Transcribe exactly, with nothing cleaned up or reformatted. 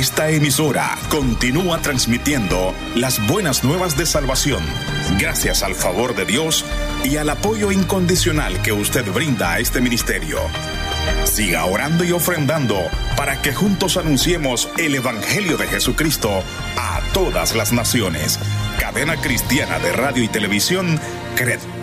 Esta emisora continúa transmitiendo las buenas nuevas de salvación, gracias al favor de Dios y al apoyo incondicional que usted brinda a este ministerio. Siga orando y ofrendando para que juntos anunciemos el Evangelio de Jesucristo a todas las naciones. Cadena Cristiana de Radio y Televisión, C R E D.